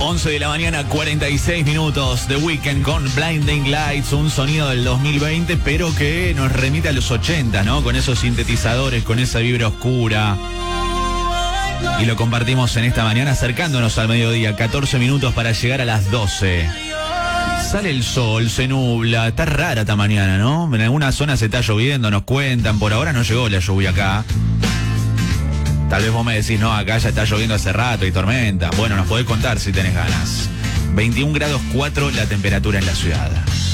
11 de la mañana, 46 minutos. The Weeknd con Blinding Lights, un sonido del 2020, pero que nos remite a los 80, ¿no? Con esos sintetizadores, con esa vibra oscura. Y lo compartimos en esta mañana, acercándonos al mediodía, 14 minutos para llegar a las 12. Sale el sol, se nubla, está rara esta mañana, ¿no? En algunas zonas se está lloviendo, nos cuentan, por ahora no llegó la lluvia acá. Tal vez vos me decís, no, acá ya está lloviendo hace rato y tormenta. Bueno, nos podés contar si tenés ganas. 21 grados 4 la temperatura en la ciudad.